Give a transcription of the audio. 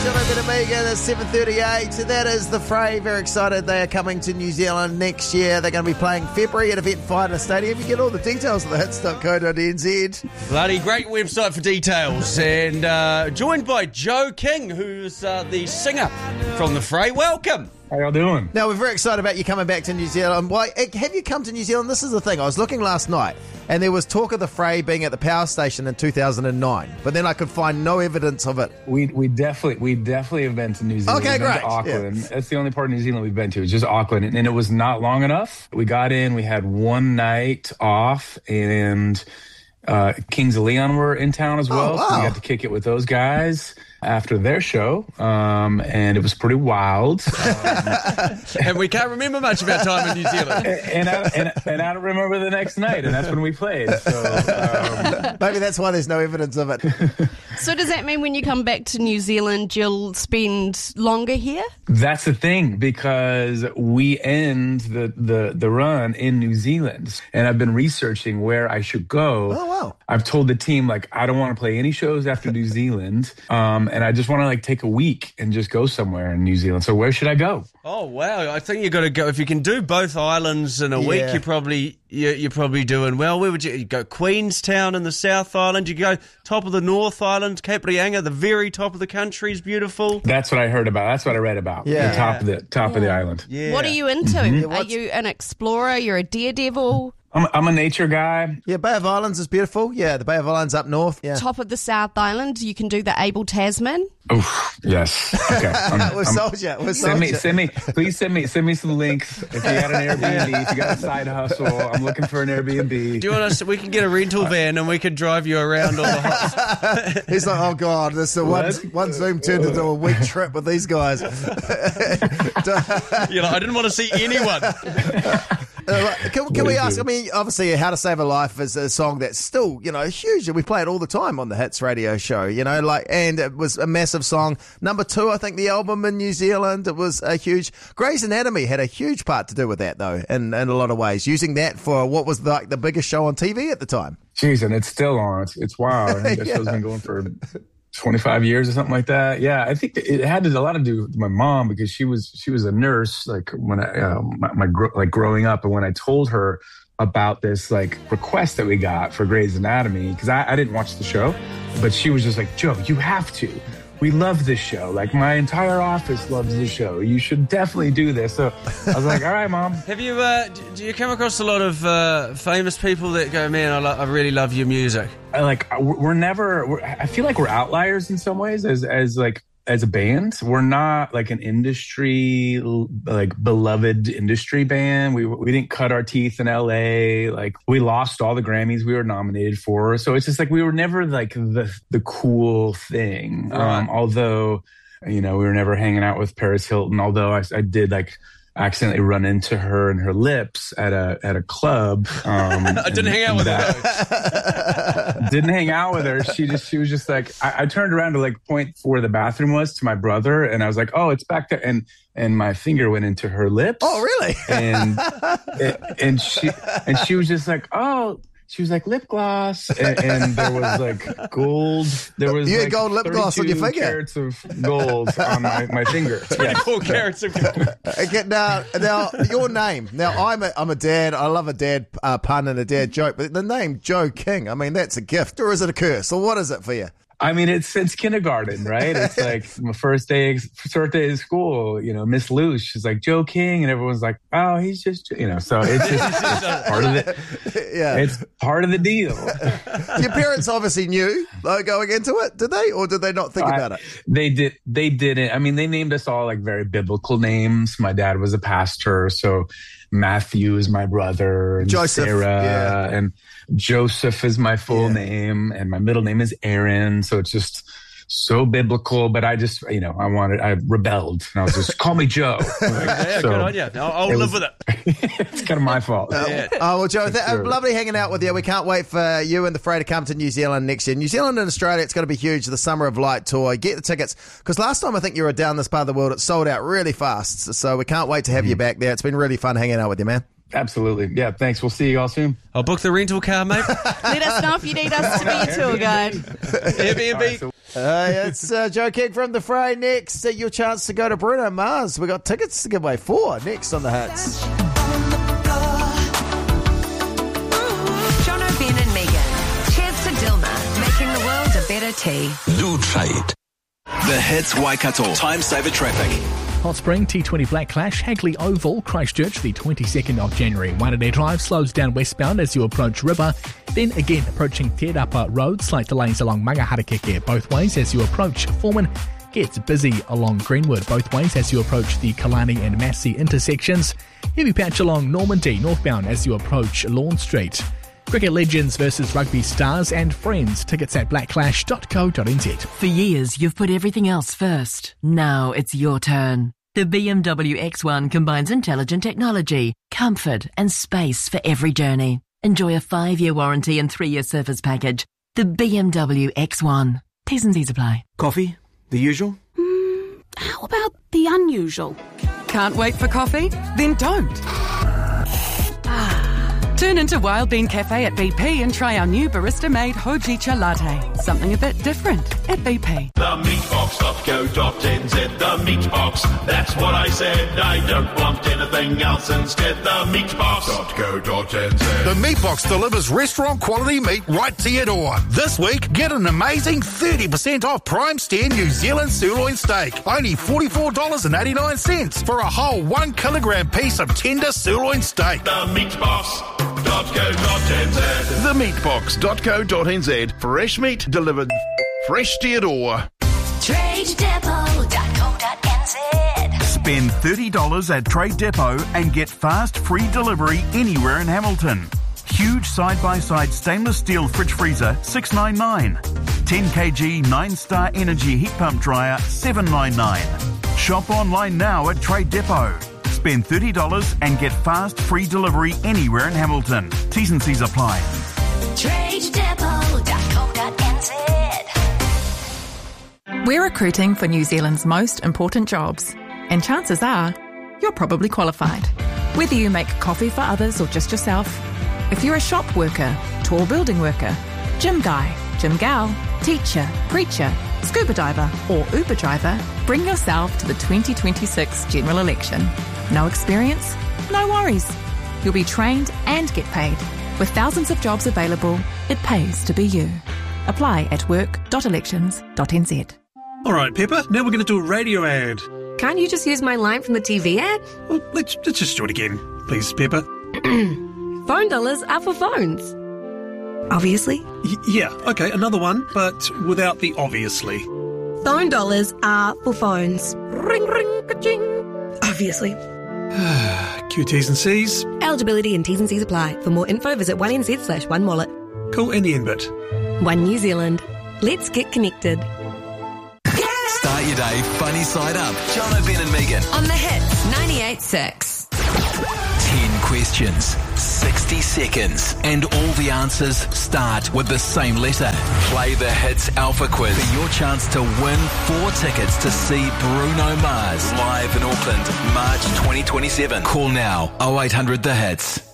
Jonathan Amiga, that's 7:38. That is the Fray. Very excited. They are coming to New Zealand next year. They're going to be playing February at Event Fighter Stadium. You get all the details at thehits.co.nz. Bloody great website for details. And joined by Joe King, who's the singer from the Fray. Welcome. How y'all doing? Now, we're very excited about you coming back to New Zealand. Why have you come to New Zealand? This is the thing. I was looking last night, and there was talk of the Fray being at the power station in 2009, but then I could find no evidence of it. We definitely have been to New Zealand. Okay, we've been great. to Auckland. Yeah. That's the only part of New Zealand we've been to. It's just Auckland, and it was not long enough. We got in. We had one night off, and Kings of Leon were in town as well. Oh, wow. So we got to kick it with those guys after their show, and it was pretty wild. And we can't remember much of our time in New Zealand. and I don't remember the next night, and that's when we played. So Maybe that's why there's no evidence of it. So does that mean when you come back to New Zealand, you'll spend longer here? that's the thing, because we end the run in New Zealand, and I've been researching where I should go. Oh, wow. I've told the team, like, I don't want to play any shows after New Zealand, and I just want to, like, take a week and just go somewhere in New Zealand. So where should I go? Oh, wow. I think you've got to go. If you can do both islands in a week, you're probably doing well. Where would you go? Queenstown in the South Island? You go top of the North Island, Cape Reinga, the very top of the country is beautiful. That's what I heard about. That's what I read about. Yeah. The top of the island. Yeah. What are you into? Mm-hmm. Are you an explorer? You're a daredevil? I'm a nature guy. Yeah, Bay of Islands is beautiful. Yeah, the Bay of Islands up north. Yeah. Top of the South Island, you can do the Abel Tasman? Oof, yes. Okay. We're sold you. Please send me some links. If you got an Airbnb, if you got a side hustle, I'm looking for an Airbnb. Do you want us? We can get a rental van and we could drive you around all the hots. He's like, oh, God, this one Zoom turned into a week trip with these guys. You're like, I didn't want to see anyone. Can we ask, I mean, obviously How to Save a Life is a song that's still, huge. We play it all the time on the Hits radio show, and it was a massive song. Number 2, I think, the album in New Zealand, it was a huge. Grey's Anatomy had a huge part to do with that, though, in a lot of ways, using that for what was like the biggest show on TV at the time. Jeez, and it's still on. It's wild. I think that show's been going for 25 years or something like that. Yeah, I think it had a lot to do with my mom, because she was a nurse, like, when I growing up, and when I told her about this, like, request that we got for Grey's Anatomy, because I didn't watch the show, but she was just like, Joe, you have to. We love this show. Like, my entire office loves this show. You should definitely do this. So I was like, all right, Mom. Have you? Do you come across a lot of famous people that go, man, I really love your music? I feel like we're outliers in some ways as a band. We're not like an industry, like, beloved industry band. We didn't cut our teeth in LA. Like, we lost all the Grammys we were nominated for. So it's just like, we were never like the cool thing. Right. Although, we were never hanging out with Paris Hilton. Although I did, like, accidentally run into her and her lips at a club. I didn't hang out with her. Didn't hang out with her. She was just like, I turned around to, like, point where the bathroom was to my brother, and I was like, oh, it's back there, and my finger went into her lips. Oh, really? And she was just like, oh. She was like, lip gloss, and there was, like, gold. There was, you had like, gold lip gloss on your finger. carats of gold on my finger. 24 carats of gold. Okay, now your name. Now I'm a dad. I love a dad pun and a dad joke, but the name Joe King, I mean, that's a gift, or is it a curse, or what is it for you? I mean, it's since kindergarten, right? It's like my first day of school, Miss Lou, she's like, Joe King, and everyone's like, oh, he's just, so it's just part of it. Yeah. It's part of the deal. Your parents obviously knew going into it, did they? Or did they not think about it? They didn't. I mean, they named us all, like, very biblical names. My dad was a pastor, so Matthew is my brother, and Joseph, Sarah, and Joseph is my full name, and my middle name is Aaron. So it's just so biblical, but I just, I rebelled, and I was just, call me Joe. Good on you. I'll live with it. It's kind of my fault. Oh, well, Joe, lovely hanging out with you. We can't wait for you and the Fray to come to New Zealand next year. New Zealand and Australia, it's going to be huge, the Summer of Light tour. Get the tickets, because last time I think you were down this part of the world, it sold out really fast. So we can't wait to have you back there. It's been really fun hanging out with you, man. Absolutely. Yeah, thanks. We'll see you all soon. I'll book the rental car, mate. Let us know if you need us to be your tour guide. Airbnb. It's Joe King from The Fray. Next, your chance to go to Bruno Mars. We got tickets to give away 4 next on the Hits. Jono, Ben and Megan. Cheers to Dilma, making the world a better tea. Blue Trade. The Hits Waikato Time Saver Traffic. Hot Spring, T20 Black Clash, Hagley Oval, Christchurch, the 22nd of January. Waitanere Drive slows down westbound as you approach River. Then again, approaching Te Rapa Road, slight delays along Mangaharakeke both ways as you approach Foreman. Gets busy along Greenwood both ways as you approach the Kalani and Massey intersections. Heavy patch along Normandy northbound as you approach Lawn Street. Cricket Legends versus Rugby Stars and Friends. Tickets at blackclash.co.nz. For years, you've put everything else first. Now it's your turn. The BMW X1 combines intelligent technology, comfort and space for every journey. Enjoy a 5-year warranty and 3-year service package. The BMW X1. T's and C's apply. Coffee? The usual? How about the unusual? Can't wait for coffee? Then don't. Turn into Wild Bean Cafe at BP and try our new barista-made Hojicha latte. Something a bit different at BP. The meatbox.co.nz, the meatbox. That's what I said. I don't want anything else instead. The meatbox.co.nz. The Meatbox delivers restaurant quality meat right to your door. This week, get an amazing 30% off Prime Steer New Zealand sirloin steak. Only $44.89 for a whole 1 kilogram piece of tender sirloin steak. The meatbox.co.nz. Themeatbox.co.nz. Fresh meat delivered fresh to your door. TradeDepot.co.nz. Spend $30 at Trade Depot and get fast free delivery anywhere in Hamilton. Huge side-by-side stainless steel fridge freezer, $699. 10 kg 9-star energy heat pump dryer, $799. Shop online now at Trade Depot. Spend $30 and get fast free delivery anywhere in Hamilton. T's and C's apply. TradeDepot.co.nz. We're recruiting for New Zealand's most important jobs, and chances are you're probably qualified. Whether you make coffee for others or just yourself, if you're a shop worker, tall building worker, gym guy, gym gal, teacher, preacher, scuba diver or Uber driver, bring yourself to the 2026 general election. No experience? No worries. You'll be trained and get paid. With thousands of jobs available, it pays to be you. Apply at work.elections.nz. All right, Pepper, now we're going to do a radio ad. Can't you just use my line from the TV ad? Well, let's just do it again. Please, Pepper. Phone dollars are for phones. Obviously. Yeah, okay, another one, but without the obviously. Phone dollars are for phones. Ring, ring, ka-ching. Obviously. T's and C's. Eligibility and T's and C's apply. For more info, visit 1NZ/1wallet. Cool, and the end bit. One New Zealand. Let's get connected. Start your day funny side up. Jono, Ben and Megan. On the Hits 98.6. 10 questions, 60 seconds, and all the answers start with the same letter. Play the Hits Alpha Quiz for your chance to win 4 tickets to see Bruno Mars live in Auckland, March 2027. Call now, 0800 The Hits.